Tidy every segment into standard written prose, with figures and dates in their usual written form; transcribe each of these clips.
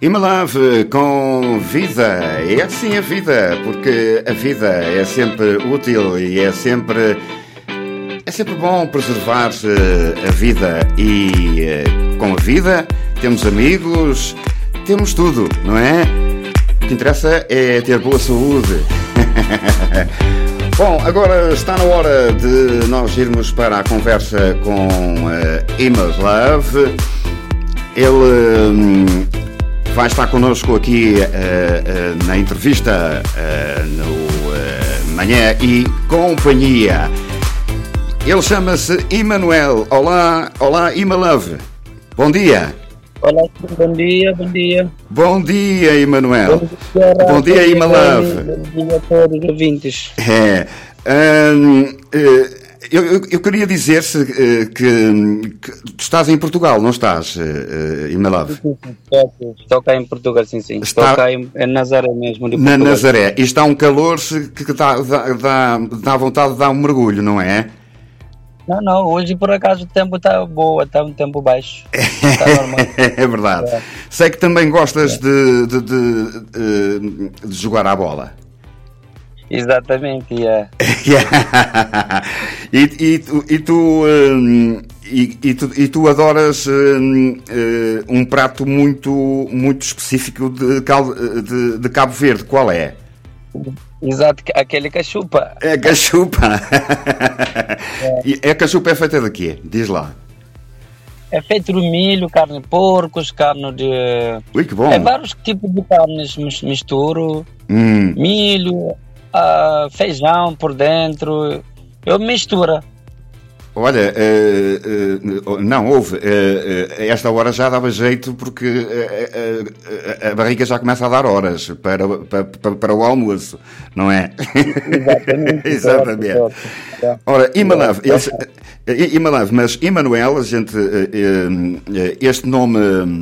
E My Love com vida. É assim a vida, porque a vida é sempre útil e é sempre bom preservar a vida. E com a vida temos amigos, temos tudo, não é? O que interessa é ter boa saúde. Bom, agora está na hora de nós irmos para a conversa com My Love. Ele vai estar connosco aqui na entrevista no Manhã e Companhia. Ele chama-se Emanuel. Olá, My Love. Bom dia. Olá, bom dia. Bom dia, Emanuel. Bom dia, My Love. Bom dia a todos os ouvintes. Eu queria dizer-se que tu estás em Portugal, não estás, My Love? Estou cá em Portugal, sim. Estou cá em Nazaré mesmo. Na Nazaré. E está um calor que dá vontade de dar um mergulho, não é? Não, hoje por acaso o tempo está bom, está um tempo baixo. Está normal. É verdade. Sei que também gostas de jogar à bola. Exatamente, E tu adoras um prato muito específico de Cabo Verde. Qual é? Exato, aquele cachupa. É cachupa. E a cachupa é feita de quê? Diz lá. É feito de milho, carne de porcos, carne de... Ui, que bom. É vários tipos de carnes, misturo. Milho, feijão por dentro. Eu misturo. Olha, não houve. A esta hora já dava jeito porque a barriga já começa a dar horas para o almoço, não é? Exatamente. Ora, My Love, mas Emanuel, este nome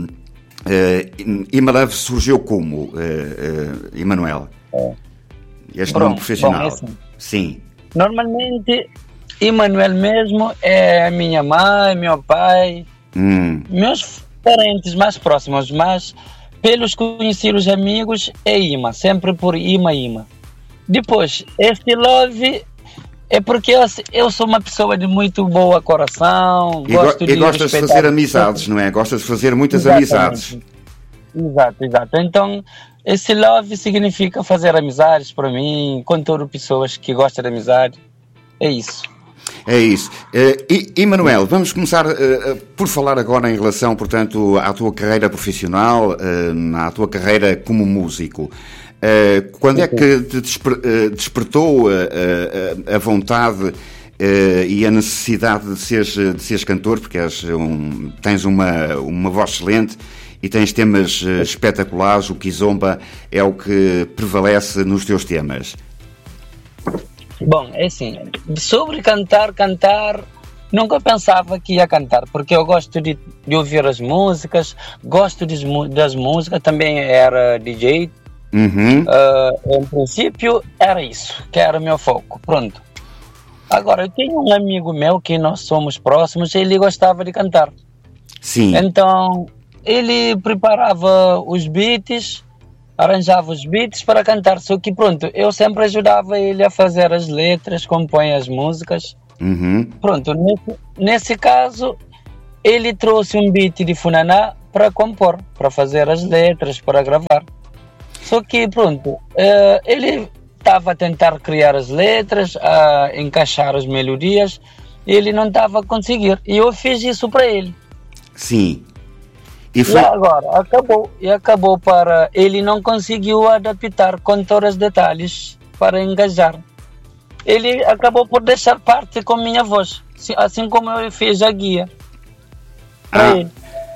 My Love surgiu como, Emanuel? Este nome profissional. Bom, assim, sim. Normalmente Emanuel mesmo é a minha mãe, meu pai, meus parentes mais próximos, mas pelos conhecidos amigos é Ima, sempre por Ima. Depois, este Love é porque eu sou uma pessoa de muito boa coração, gostas de fazer amizades, não é? Gostas de fazer muitas amizades. Exato. Então, esse Love significa fazer amizades para mim, com todas as pessoas que gostam de amizade. É isso. Emanuel, vamos começar por falar agora em relação, portanto, à tua carreira profissional, à tua carreira como músico. Quando é que te despertou a vontade e a necessidade de seres cantor? Porque tens uma voz excelente e tens temas espetaculares. O Kizomba é o que prevalece nos teus temas. Bom, é assim, sobre cantar, nunca pensava que ia cantar, porque eu gosto de ouvir as músicas, gosto das músicas, também era DJ. Em princípio, era isso, que era o meu foco, pronto. Agora, eu tenho um amigo meu que nós somos próximos, ele gostava de cantar. Sim. Então, ele preparava os beats, arranjava os beats para cantar, só que pronto, eu sempre ajudava ele a fazer as letras, compõe as músicas. Pronto, nesse caso, ele trouxe um beat de Funaná para compor, para fazer as letras, para gravar. Só que pronto, ele estava a tentar criar as letras, a encaixar as melodias, e ele não estava a conseguir, e eu fiz isso para ele. Sim. E agora, acabou para... Ele não conseguiu adaptar com todos os detalhes para engajar. Ele acabou por deixar parte com minha voz, assim como eu fiz a guia para ele.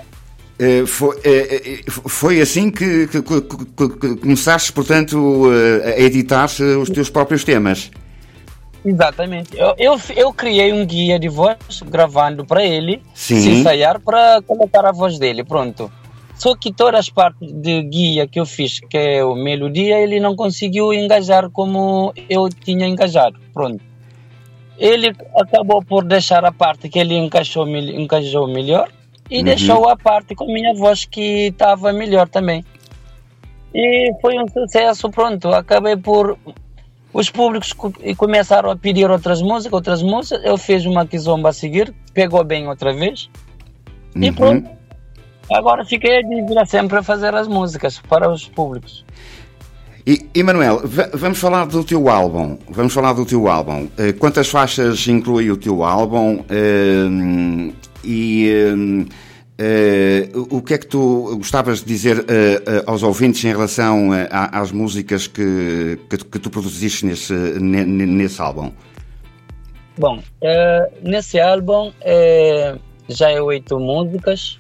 Foi assim que começaste, portanto, a editar os teus próprios temas? Exatamente. Eu criei um guia de voz gravando para ele, sim, se ensaiar para colocar a voz dele, pronto. Só que todas as partes de guia que eu fiz, que é o melodia, ele não conseguiu engajar como eu tinha engajado, pronto. Ele acabou por deixar a parte que ele encaixou melhor e deixou a parte com minha voz que estava melhor também. E foi um sucesso, pronto, acabei por... Os públicos começaram a pedir outras músicas, eu fiz uma kizomba a seguir, pegou bem outra vez, e pronto. Agora fiquei a dívida sempre a fazer as músicas para os públicos. E Manuel, vamos falar do teu álbum. Quantas faixas inclui o teu álbum? O que é que tu gostavas de dizer aos ouvintes em relação às músicas que tu produziste nesse álbum? Bom, nesse álbum já é 8 músicas.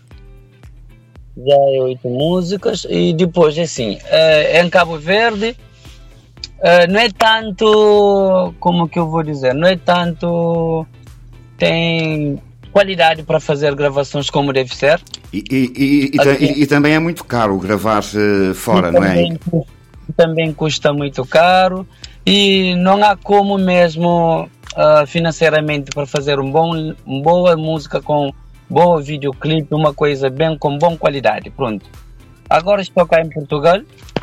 E depois, assim, em Cabo Verde, não é tanto, como que eu vou dizer, não é tanto, tem qualidade para fazer gravações como deve ser. E também é muito caro gravar fora, não é? Também custa muito caro e não há como mesmo financeiramente para fazer uma boa música com boa videoclipe, uma coisa bem com boa qualidade, pronto. Agora estou cá em Portugal,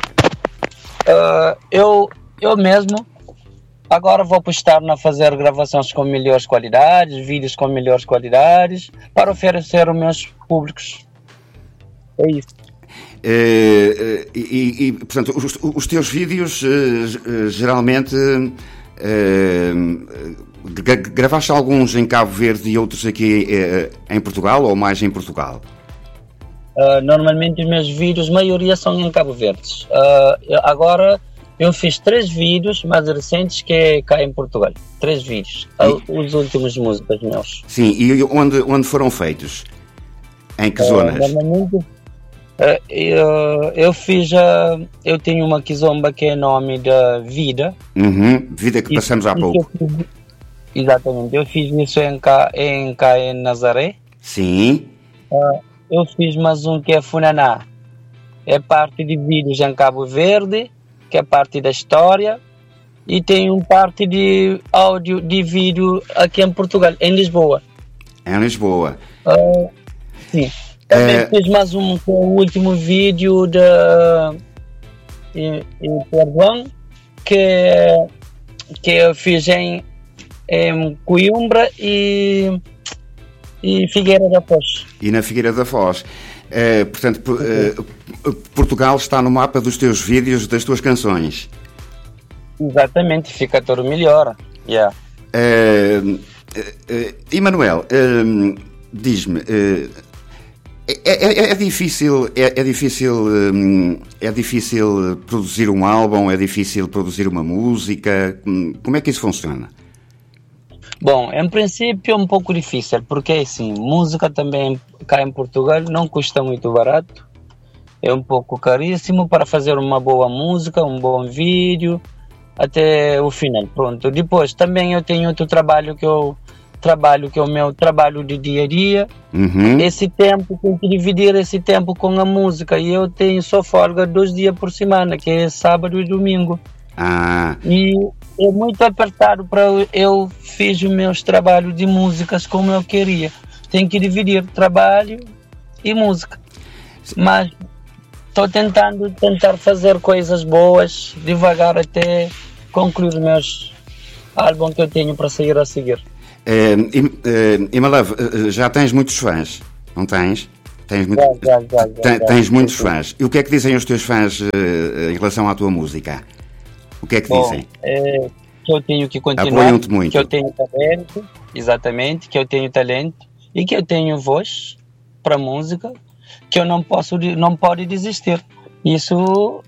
eu mesmo agora vou apostar na fazer gravações com melhores qualidades, vídeos com melhores qualidades, para oferecer aos meus públicos. É isso. Portanto, os teus vídeos geralmente gravaste alguns em Cabo Verde e outros aqui em Portugal, ou mais em Portugal? Normalmente os meus vídeos, a maioria são em Cabo Verde. Agora eu fiz 3 vídeos mais recentes que é cá em Portugal. 3 vídeos, os últimos músicas meus. Sim, e onde foram feitos? Em que zonas? Normalmente eu tenho uma kizomba que é nome da Vida. Vida que passamos há pouco. Exatamente, eu fiz isso em Nazaré. Sim. Eu fiz mais um que é Funaná. É parte de vídeos em Cabo Verde, que é parte da história. E tem parte de áudio, de vídeo aqui em Portugal, em Lisboa. Em Lisboa. Sim. Também fiz mais um, que é o último vídeo em Perdão, que eu fiz em Coimbra e Figueira da Foz. E na Figueira da Foz. Portanto, Portugal está no mapa dos teus vídeos, das tuas canções. Exatamente, fica todo melhor. Yeah. Emanuel, diz-me, é difícil produzir um álbum, é difícil produzir uma música, como é que isso funciona? Bom, em princípio é um pouco difícil, porque assim, música também cá em Portugal não custa muito barato, é um pouco caríssimo para fazer uma boa música, um bom vídeo, até o final, pronto. Depois também eu tenho outro trabalho que é o meu trabalho de dia a dia. Esse tempo, tenho que dividir esse tempo com a música, e eu tenho só folga 2 dias por semana, que é sábado e domingo. E é muito apertado para eu fiz os meus trabalhos de músicas como eu queria. Tenho que dividir trabalho e música. Mas estou tentar fazer coisas boas, devagar, até concluir os meus álbuns que eu tenho para sair a seguir. Imalove, já tens muitos fãs, não tens? Tens muitos fãs. E o que é que dizem os teus fãs em relação à tua música? O que é que dizem? Que eu tenho que continuar, apoiam-te muito. Que eu tenho talento, exatamente, que eu tenho talento e que eu tenho voz para música, que eu não pode desistir. Isso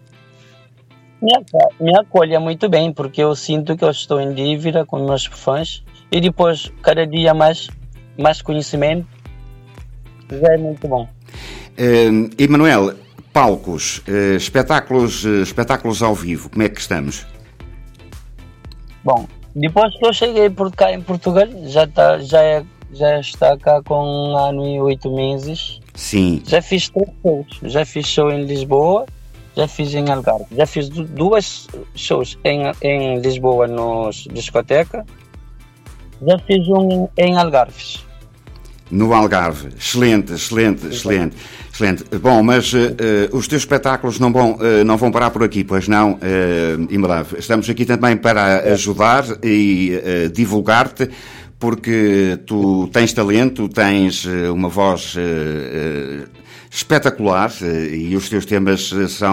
me acolhe muito bem, porque eu sinto que eu estou em dívida com meus fãs, e depois, cada dia mais conhecimento, já é muito bom. Emanuel, palcos, espetáculos ao vivo, como é que estamos? Bom, depois que eu cheguei por cá em Portugal, já está cá com 1 ano e 8 meses. Sim. Já fiz 3 shows. Já fiz show em Lisboa, já fiz em Algarve. Já fiz 2 shows em Lisboa, nos discoteca. Já fiz um em Algarves. No Algarve. Excelente. Bom, mas os teus espetáculos não vão parar por aqui, pois não, Imalove? Estamos aqui também para ajudar e divulgar-te, porque tu tens talento, tens uma voz espetacular e os teus temas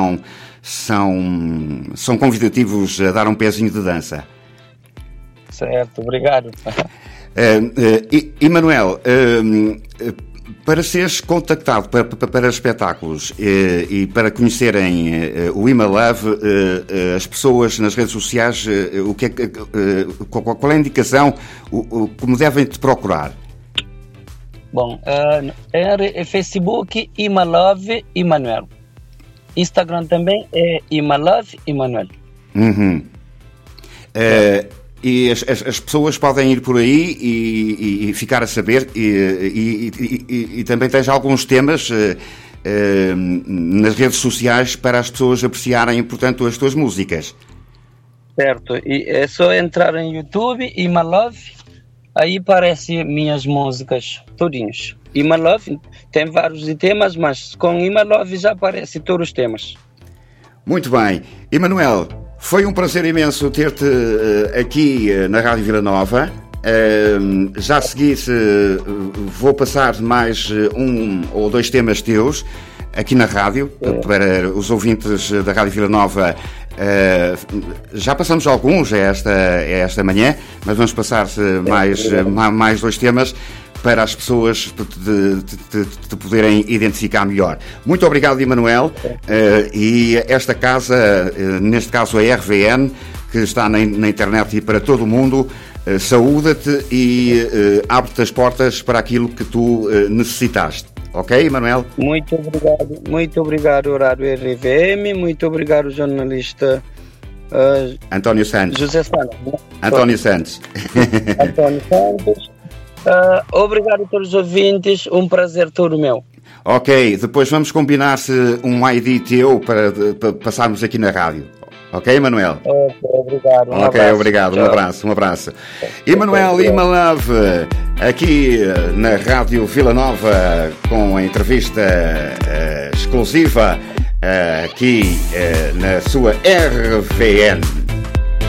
são convidativos a dar um pezinho de dança. Certo, obrigado. Emanuel, para seres contactado para espetáculos e para conhecerem o Imalove, as pessoas nas redes sociais, qual é a indicação, como devem te procurar? Bom, é Facebook Imalove Emanuel. Instagram também é Imalove Emanuel. Uhum. E as pessoas podem ir por aí e ficar a saber, e também tens alguns temas nas redes sociais para as pessoas apreciarem, portanto, as tuas músicas. Certo, e é só entrar em YouTube, Imalove, aí aparecem minhas músicas, todinhos. Imalove tem vários temas, mas com Imalove já aparecem todos os temas. Muito bem. Emanuel, foi um prazer imenso ter-te aqui na Rádio Vila Nova. Já a seguir vou passar mais 1 ou 2 temas teus aqui na rádio, para os ouvintes da Rádio Vila Nova. Já passamos alguns esta manhã, mas vamos passar mais 2 temas para as pessoas te poderem identificar melhor. Muito obrigado, Emanuel. E esta casa, neste caso a RVN, que está na internet e para todo o mundo, saúda-te e abre-te as portas para aquilo que tu necessitaste. Ok, Emanuel? Muito obrigado, Horário RVM, muito obrigado, jornalista António Santos. José Santos. António Santos. António Santos. Obrigado a todos os ouvintes, um prazer todo meu. Ok, depois vamos combinar-se um ID teu para passarmos aqui na rádio. Ok, Manuel? Ok, obrigado. Obrigado. Um abraço. Emanuel Imalove, aqui na Rádio Vila Nova, com a entrevista exclusiva aqui na sua RVN.